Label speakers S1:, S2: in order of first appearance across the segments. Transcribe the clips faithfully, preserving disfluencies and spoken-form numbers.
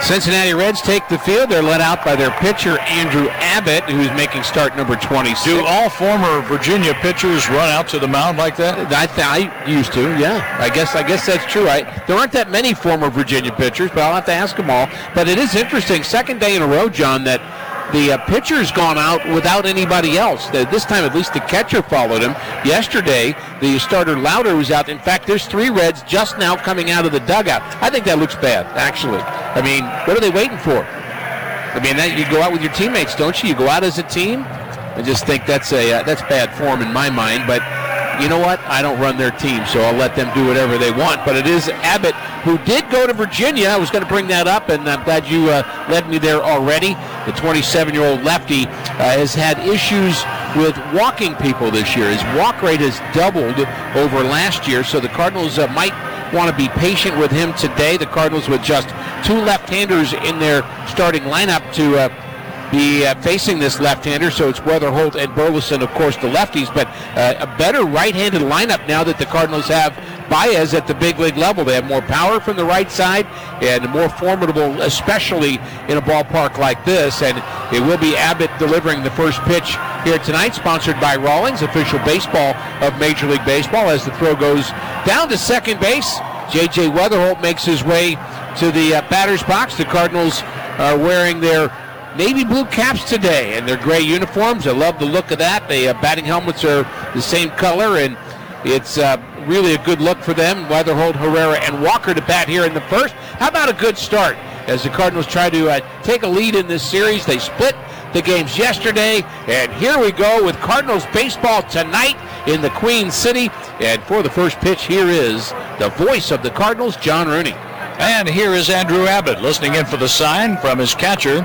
S1: Cincinnati Reds take the field. They're led out by their pitcher, Andrew Abbott, who's making start number twenty-six.
S2: Do all former Virginia pitchers run out to the mound like that?
S1: I, th- I used to, yeah. I guess I guess that's true. I, there aren't that many former Virginia pitchers, but I'll have to ask them all. But it is interesting, second day in a row, John, that the uh, pitcher's gone out without anybody else. The, this time, at least the catcher followed him. Yesterday, the starter Lauder was out. In fact, there's three Reds just now coming out of the dugout. I think that looks bad, actually. I mean, what are they waiting for? I mean, that, you go out with your teammates, don't you? You go out as a team. I just think that's a uh, that's bad form in my mind. But you know what? I don't run their team, so I'll let them do whatever they want. But it is Abbott, who did go to Virginia. I was going to bring that up, and I'm glad you uh, led me there already. The twenty-seven-year-old lefty uh, has had issues with walking people this year. His walk rate has doubled over last year, so the Cardinals uh, might want to be patient with him today. The Cardinals with just two left-handers in their starting lineup to uh, be uh, facing this left-hander, so it's Weatherholt and Burleson, of course, the lefties, but uh, a better right-handed lineup now that the Cardinals have Baez at the big league level. They have more power from the right side and more formidable, especially in a ballpark like this, and it will be Abbott delivering the first pitch here tonight, sponsored by Rawlings, official baseball of Major League Baseball. As the throw goes down to second base, J J Weatherholt makes his way to the uh, batter's box. The Cardinals are wearing their navy blue caps today and their gray uniforms. I love the look of that. The uh, batting helmets are the same color, and it's uh, really a good look for them. Weatherholt, Herrera, and Walker to bat here in the first. How about a good start as the Cardinals try to uh, take a lead in this series? They split the games yesterday, and here we go with Cardinals baseball tonight in the Queen City. And for the first pitch, here is the voice of the Cardinals, John Rooney.
S2: And here is Andrew Abbott listening in for the sign from his catcher.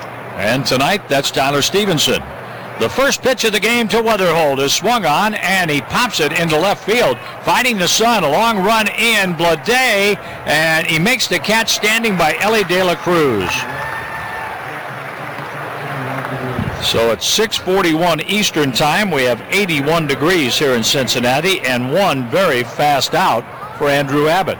S2: And tonight, that's Tyler Stevenson. The first pitch of the game to Weatherholt is swung on, and he pops it into left field. Fighting the sun, a long run in, Blade, and he makes the catch standing by Ellie De La Cruz. So at six forty-one Eastern time, we have eighty-one degrees here in Cincinnati, and one very fast out for Andrew Abbott.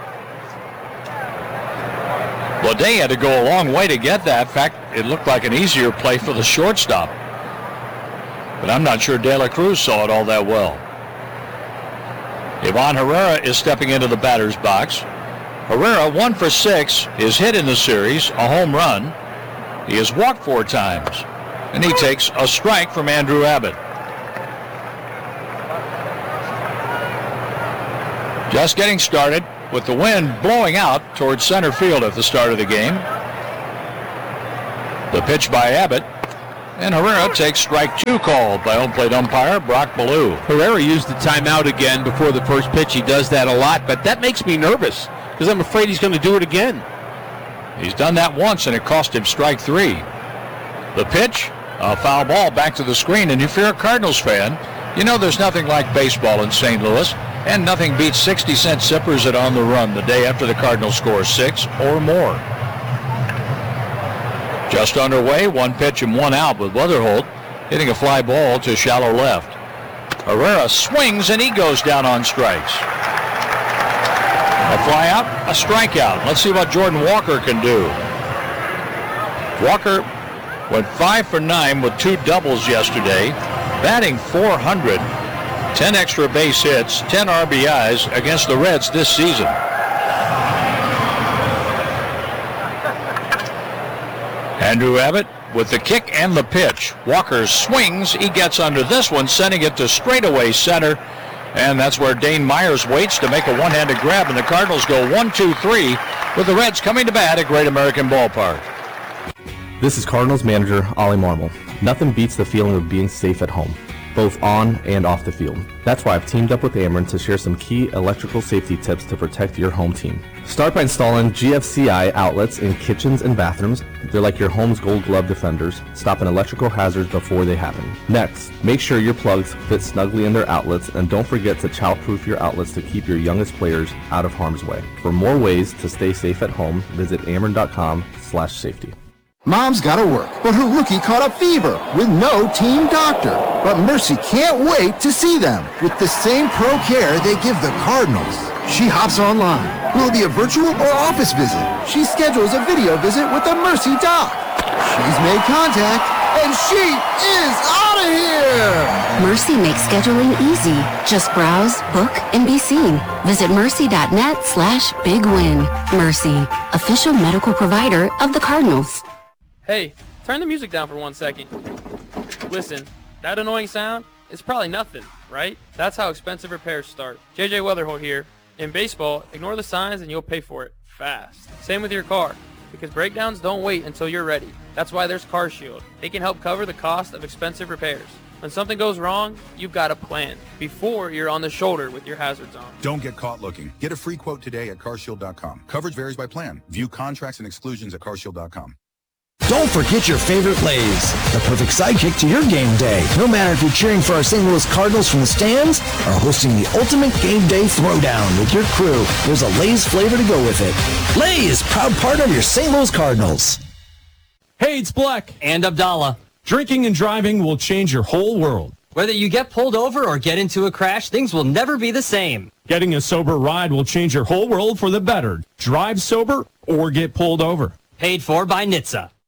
S2: Blade had to go a long way to get that. In fact, it looked like an easier play for the shortstop. But I'm not sure De La Cruz saw it all that well. Ivan Herrera is stepping into the batter's box. Herrera, one for six, is hit in the series, a home run. He has walked four times. And he takes a strike from Andrew Abbott. Just getting started, with the wind blowing out towards center field at the start of the game. The pitch by Abbott, and Herrera takes strike two, called by home plate umpire Brock Ballou.
S1: Herrera used the timeout again before the first pitch. He does that a lot, but that makes me nervous because I'm afraid he's going to do it again.
S2: He's done that once, and it cost him strike three. The pitch, a foul ball back to the screen, and if you're a Cardinals fan, you know there's nothing like baseball in Saint Louis. And nothing beats sixty cent sippers at On the Run the day after the Cardinals score six or more. Just underway, one pitch and one out with Weatherholt hitting a fly ball to shallow left. Herrera swings and he goes down on strikes. A fly out, a strikeout. Let's see what Jordan Walker can do. Walker went five for nine with two doubles yesterday, batting four hundred. ten extra base hits, ten R B Is against the Reds this season. Andrew Abbott with the kick and the pitch. Walker swings. He gets under this one, sending it to straightaway center. And that's where Dane Myers waits to make a one-handed grab. And the Cardinals go one two three with the Reds coming to bat at Great American Ballpark.
S3: This is Cardinals manager Ollie Marmol. Nothing beats the feeling of being safe at home, both on and off the field. That's why I've teamed up with Ameren to share some key electrical safety tips to protect your home team. Start by installing G F C I outlets in kitchens and bathrooms. They're like your home's gold glove defenders, stopping electrical hazards before they happen. Next, make sure your plugs fit snugly in their outlets, and don't forget to childproof your outlets to keep your youngest players out of harm's way. For more ways to stay safe at home, visit ameren.com slash safety.
S4: Mom's gotta work, but her rookie caught a fever with no team doctor. But Mercy can't wait to see them with the same pro care they give the Cardinals. She hops online. Will it be a virtual or office visit? She schedules a video visit with the Mercy Doc. She's made contact, and she is out of here!
S5: Mercy makes scheduling easy. Just browse, book, and be seen. Visit mercy.net slash big win. Mercy, official medical provider of the Cardinals.
S6: Hey, turn the music down for one second. Listen, that annoying sound is probably nothing, right? That's how expensive repairs start. J J Weatherholt here. In baseball, ignore the signs and you'll pay for it fast. Same with your car, because breakdowns don't wait until you're ready. That's why there's CarShield. They can help cover the cost of expensive repairs. When something goes wrong, you've got a plan before you're on the shoulder with your hazards on.
S7: Don't get caught looking. Get a free quote today at car shield dot com. Coverage varies by plan. View contracts and exclusions at car shield dot com.
S8: Don't forget your favorite Lay's, the perfect sidekick to your game day. No matter if you're cheering for our Saint Louis Cardinals from the stands or hosting the ultimate game day throwdown with your crew, there's a Lay's flavor to go with it. Lay's, proud partner of your Saint Louis Cardinals.
S9: Hey, it's Black.
S10: And Abdallah.
S9: Drinking and driving will change your whole world.
S10: Whether you get pulled over or get into a crash, things will never be the same.
S9: Getting a sober ride will change your whole world for the better. Drive sober or get pulled over.
S10: Paid for by N H T S A.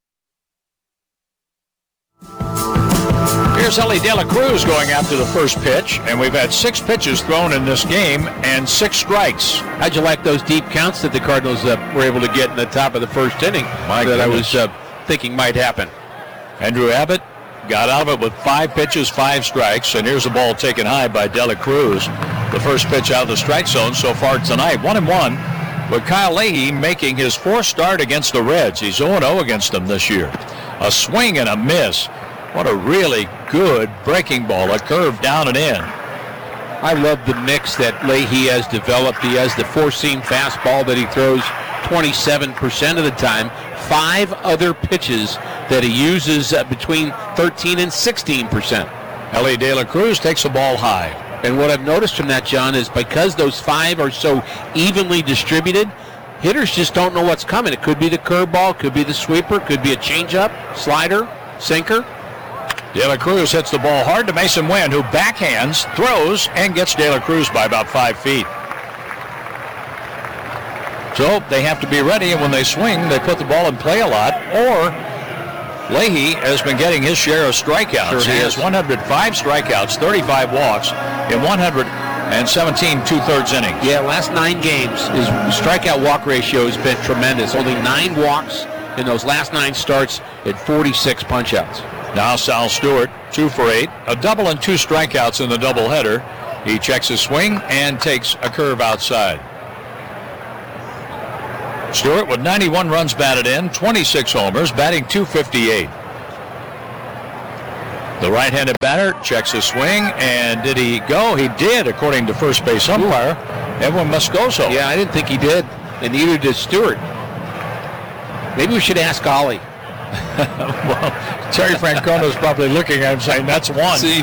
S2: Here's Ellie De La Cruz going after the first pitch, and we've had six pitches thrown in this game and six strikes.
S1: How'd you like those deep counts that the Cardinals uh, were able to get in the top of the first inning?
S2: My
S1: that
S2: goodness.
S1: I was uh, thinking might happen.
S2: Andrew Abbott got out of it with five pitches, five strikes, and here's a ball taken high by De La Cruz. The first pitch out of the strike zone so far tonight, one and one, with Kyle Leahy making his fourth start against the Reds. He's oh and oh against them this year. A swing and a miss. What a really good breaking ball, a curve down and in.
S1: I love the mix that Leahy has developed. He has the four-seam fastball that he throws twenty-seven percent of the time. Five other pitches that he uses uh, between thirteen and sixteen percent.
S2: Ellie De La Cruz takes the ball high.
S1: And what I've noticed from that, John, is because those five are so evenly distributed, hitters just don't know what's coming. It could be the curveball, could be the sweeper, could be a changeup, slider, sinker.
S2: De La Cruz hits the ball hard to Mason Wynn, who backhands, throws, and gets De La Cruz by about five feet. So they have to be ready, and when they swing, they put the ball in play a lot. Or Leahy has been getting his share of strikeouts.
S1: Sure
S2: he has one hundred five strikeouts, thirty-five walks in one hundred seventeen two-thirds innings.
S1: Yeah, last nine games, his strikeout-walk ratio has been tremendous. Only nine walks in those last nine starts and forty-six punch-outs.
S2: Now Sal Stewart, two for eight, a double and two strikeouts in the doubleheader. He checks his swing and takes a curve outside. Stewart with ninety-one runs batted in, twenty-six homers, batting two fifty-eight. The right-handed batter checks his swing, and did he go? He did, according to first base umpire Edwin Moscoso.
S1: Yeah, I didn't think he did, and neither did Stewart. Maybe we should ask Ollie.
S2: Well, Terry Francona's probably looking at him saying, that's one.
S1: See?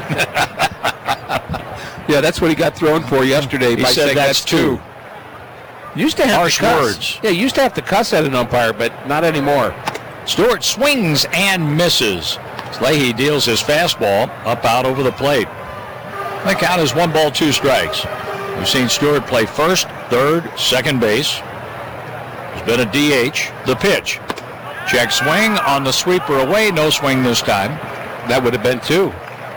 S1: Yeah, that's what he got thrown for yesterday.
S2: He
S1: by
S2: said
S1: saying
S2: that's two.
S1: Used to have
S2: Harsh
S1: to cuss.
S2: words.
S1: Yeah, used to have to cuss at an umpire, but not anymore.
S2: Stewart swings and misses. Leahy deals his fastball up out over the plate. The count is one ball, two strikes. We've seen Stewart play first, third, second base. There's been a D H. The pitch. Check swing on the sweeper away. No swing this time.
S1: That would have been two.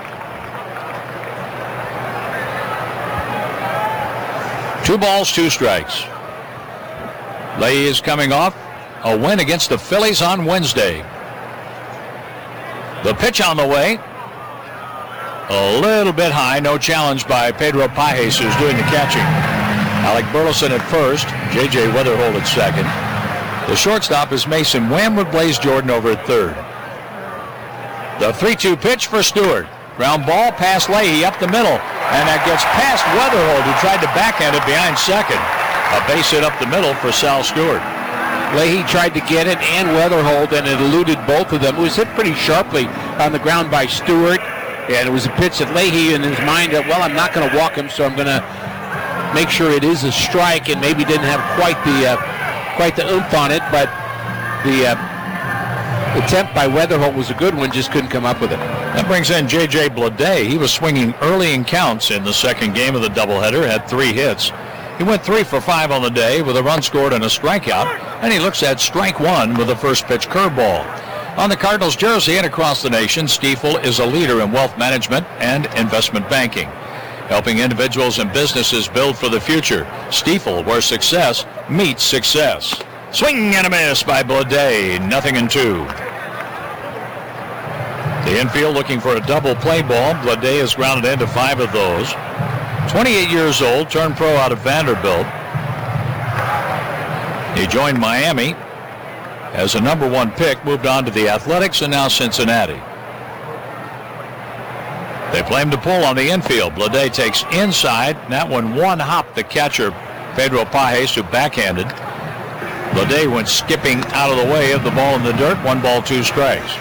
S2: Two balls, two strikes. Leahy is coming off a win against the Phillies on Wednesday. The pitch on the way. A little bit high. No challenge by Pedro Pajes, who's doing the catching. Alec Burleson at first. J J Weatherholt at second. The shortstop is Mason Wynn with Blaze Jordan over at third. The three two pitch for Stewart. Ground ball past Leahy up the middle. And that gets past Weatherholt, who tried to backhand it behind second. A base hit up the middle for Sal Stewart.
S1: Leahy tried to get it and Weatherholt, and it eluded both of them. It was hit pretty sharply on the ground by Stewart, and it was a pitch that Leahy in his mind that, well, I'm not going to walk him, so I'm going to make sure it is a strike, and maybe didn't have quite the uh, quite the oomph on it, but the uh, attempt by Weatherholt was a good one, just couldn't come up with it.
S2: That brings in J J Bleday. He was swinging early in counts in the second game of the doubleheader, had three hits. He went three for five on the day with a run scored and a strikeout, and he looks at strike one with a first pitch curveball. On the Cardinals jersey and across the nation, Stiefel is a leader in wealth management and investment banking, helping individuals and businesses build for the future. Stiefel, where success meets success. Swing and a miss by Bleday, nothing in two. The infield looking for a double play ball. Bleday has grounded into five of those. twenty-eight years old, turned pro out of Vanderbilt. He joined Miami as a number one pick, moved on to the Athletics, and now Cincinnati. They play him to pull on the infield. Bleday takes inside. That one one hop the catcher, Pedro Pages, who backhanded. Bleday went skipping out of the way of the ball in the dirt. One ball, two strikes.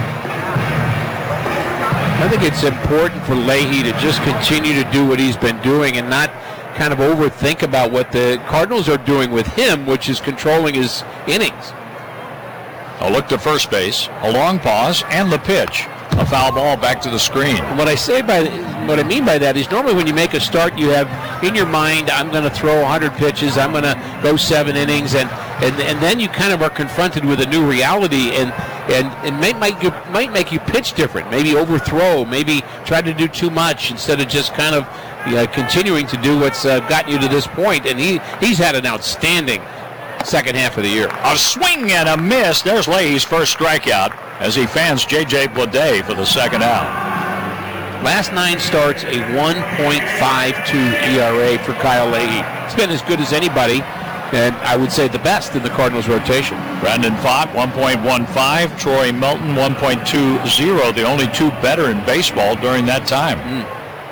S1: I think it's important for Leahy to just continue to do what he's been doing and not kind of overthink about what the Cardinals are doing with him, which is controlling his innings.
S2: A look to first base, a long pause, and the pitch. A foul ball back to the screen.
S1: What I say by what I mean by that is normally when you make a start, you have in your mind, I'm going to throw one hundred pitches, I'm going to go seven innings, and, and and then you kind of are confronted with a new reality, and and it may might you might make you pitch different, maybe overthrow, maybe try to do too much instead of just kind of you know, continuing to do what's uh, gotten you to this point. And he he's had an outstanding second half of the year.
S2: A swing and a miss. There's Leahy's first strikeout as he fans J J Bleday for the second out.
S1: Last nine starts, a one point five two E R A for Kyle Leahy. It's been as good as anybody, and I would say the best in the Cardinals rotation.
S2: Brandon Pfaadt, one point one five. Troy Melton, one point two oh. The only two better in baseball during that time. Mm.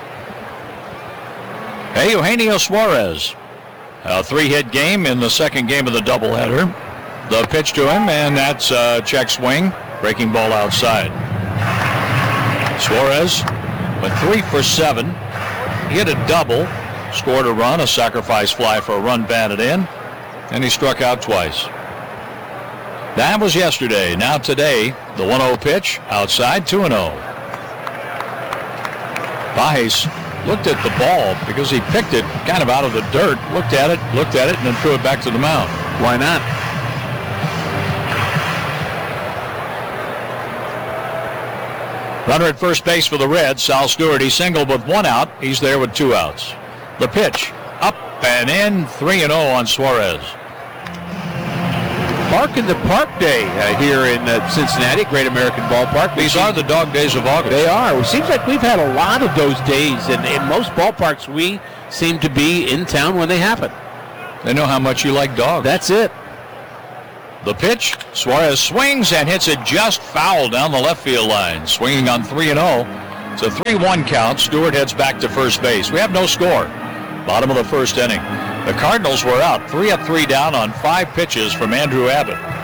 S2: Hey, Eugenio Suarez. A three-hit game in the second game of the doubleheader. The pitch to him, and that's a check swing. Breaking ball outside. Suarez went three for seven. Hit a double. Scored a run, a sacrifice fly for a run batted in. And he struck out twice. That was yesterday. Now today, the one oh pitch outside, two and oh. Pages looked at the ball because he picked it kind of out of the dirt, looked at it, looked at it, and then threw it back to the mound.
S1: Why not?
S2: Runner at first base for the Reds, Sal Stewart. He singled with one out. He's there with two outs. The pitch, up and in, three and oh on Suarez.
S1: Park in the Park Day uh, here in uh, Cincinnati, Great American Ballpark.
S2: These are the dog days of August.
S1: They are. It seems like we've had a lot of those days, and in most ballparks we seem to be in town when they happen.
S2: They know how much you like dogs.
S1: That's it.
S2: The pitch, Suarez swings and hits it just foul down the left field line. Swinging on three and oh. It's a three one count. Stewart heads back to first base. We have no score. Bottom of the first inning. The Cardinals were out three up, three down on five pitches from Andrew Abbott.